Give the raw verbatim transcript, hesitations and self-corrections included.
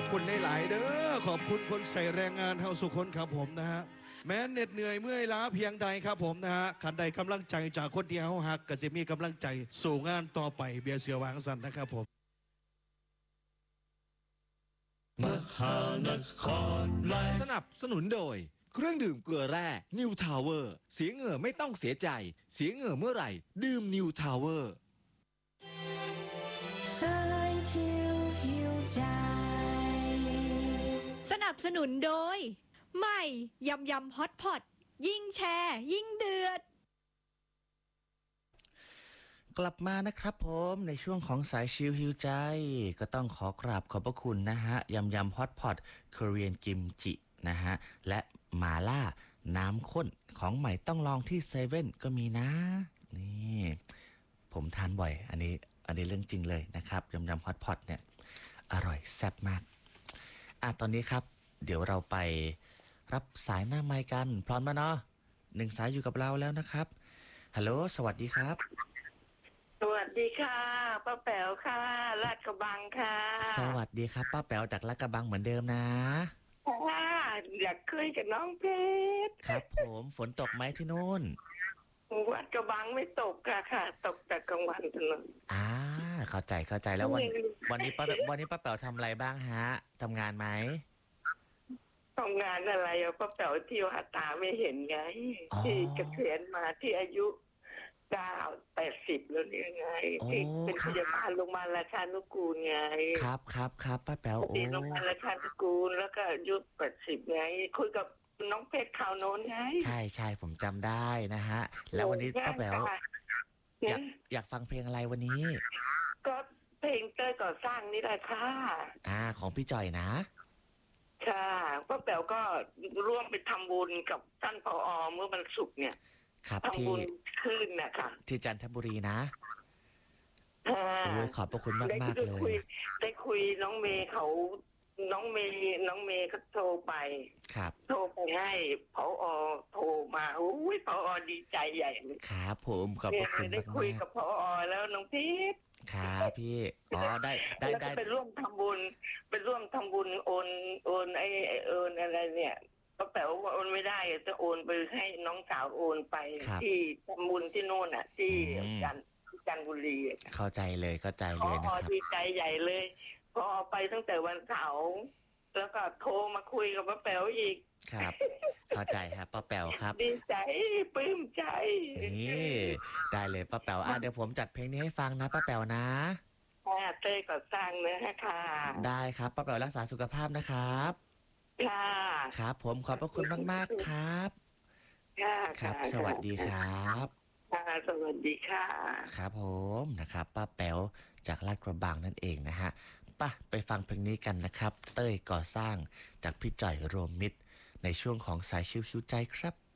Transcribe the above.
คุณหลายๆเด้อขอบคุณคนใส่แรงงานเฮาสุคนครับผมนะฮะแม้เหน็ดเหนื่อยเมื่อยล้าเพียงใดครับผมนะฮะขันใดกำลังใจจากคนที่เฮาหักก็จะมีกำลังใจสู่งานต่อไปเบียร์เสือวางสันนะครับผมมหานครไลฟ์สนับสนุนโดยเครื่องดื่มเกลือแร่นิวทาวเวอร์เสียเหงื่อไม่ต้องเสียใจเสียเหงื่อเมื่อไหร่ดื่มนิวทาวเวอร์สนับสนุนโดยใหม่ยำยำฮอตพอตยิ่งแชร์ยิ่งเดือดกลับมานะครับผมในช่วงของสายชิลฮิวใจก็ต้องขอกราบขอบพระคุณนะฮะยำยำฮอตพอตคอเรียนกิมจินะฮะและหมาล่าน้ำข้นของใหม่ต้องลองที่เซเว่นก็มีนะนี่ผมทานบ่อยอันนี้อันนี้เรื่องจริงเลยนะครับยำยำฮอตพอตเนี่ยอร่อยแซ่บมากอ่ะตอนนี้ครับเดี๋ยวเราไปรับสายหน้าไมค์กันพร้อมแล้วเนาะหนึ่งสายอยู่กับเราแล้วนะครับฮัลโหลสวัสดีครับสวัสดีค่ะป้าแป๋วค่ะลาดกระบังค่ะสวัสดีครับป้าแป๋วจากลาดกระบังเหมือนเดิมนะค่ะอยากคุยกับน้องเพชรครับผมฝนตกไหมที่นู่นวัดกระบังไม่ตกค่ะค่ะตกแต่กลางวันถนนอ่าเข้าใจเข้าใจแล้ววันวันนี้ป้าวันนี้ป้าแป๋วทำอะไรบ้างฮะทำงานไหมทำงานอะไรอ่ะป้าแป๋วที่ว่าตาไม่เห็นไงที่เกษียณมาที่อายุเก้าแปดสิบแล้วเนี่ยไงที่เป็นพยาบาลโรงพยาบาลราชานุกูลไงครับครับครับป้าแป๋วโอ้โรงพยาบาลราชานุกูลแล้วก็อายุแปดสิบไงคุยกับน้องเพชรข่าวโน้นไงใช่ใช่ผมจำได้นะฮะแล้ววันนี้ป้าแป๋วอยากอยากฟังเพลงอะไรวันนี้ก็เพลงเต้ยก่อสร้างนี่แหละค่ะอ่าของพี่จ่อยนะค่ะป้าแป๋วก็ร่วมไปทำบุญกับท่านผอ.เมื่อวันศุกร์เนี่ยครับทำบุญขึ้นนะคะที่จันทบุรีนะโอ้ยขอบพระคุณมากมากเลยได้คุยน้องเมย์เขาน้องเมย์น้องเมย์ก็โทรไปครับโทรไปให้ผอ.โทรมาอุ้ยผอ.ดีใจใหญ่เลยครับผมขอบพระคุณมากได้คุยกับผอ.แล้วน้องพีทครับพี่อ๋อได้ได้ได้ไปร่วมทำบุญไปร่วมทำบุญโอนโอนไอ้โอนอะไรเนี่ยป้าแป๋วว่าโอนไม่ได้จะโอนไปให้น้องสาวโอนไปที่ทำบุญที่โน่นอ่ะที่จันจันทบุรีเข้าใจเลยเข้าใจเลยนะครับดีใจใหญ่เลยพอไปตั้งแต่วันเสาร์แล้วก็โทรมาคุยกับป้าแป๋วอีกครับเข้าใจครับป้าแป๋วครับดีใจปลื้มใจนี่ได้เลยป้าแป๋วอ่ะเดี๋ยวผมจัดเพลงนี้ให้ฟังนะป้าแป๋วนะค่ะเต้ยก่อสร้างเนื้อค่ะได้ครับป้าแป๋วรักษาสุขภาพนะครับค่ะครับผมขอบพระคุณมากๆครับค่ะครับสวัสดีครับค่ะสวัสดีค่ะครับผมนะครับป้าแป๋วจากลาดกระบังนั่นเองนะฮะป่ะไปฟังเพลงนี้กันนะครับเต้ยก่อสร้างจากพี่จ่อยรวมมิตรในช่วงของสายชิวคิวใจครับ